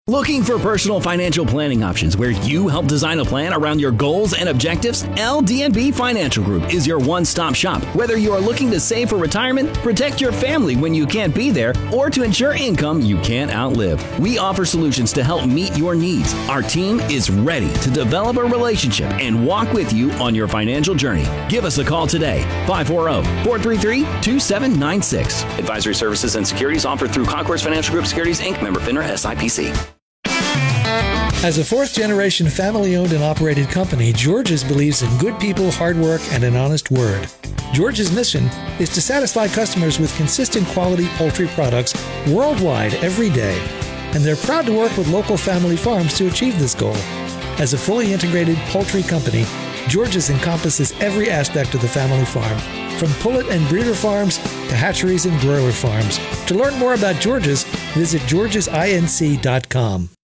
Looking for personal financial planning options where you help design a plan around your goals and objectives? LD&B Financial Group is your one-stop shop. Whether you are looking to save for retirement, protect your family when you can't be there, or to ensure income you can't outlive, we offer solutions to help meet your needs. Our team is ready to develop a relationship and walk with you on your financial journey. Give us a call today, 540-433-2796. Advisory services and securities offered through Concourse Financial Group Securities, Inc., member FINRA SIPC. As a fourth-generation family-owned and operated company, George's believes in good people, hard work, and an honest word. George's mission is to satisfy customers with consistent quality poultry products worldwide every day, and they're proud to work with local family farms to achieve this goal. As a fully integrated poultry company, George's encompasses every aspect of the family farm, from pullet and breeder farms to hatcheries and broiler farms. To learn more about George's, visit georgesinc.com.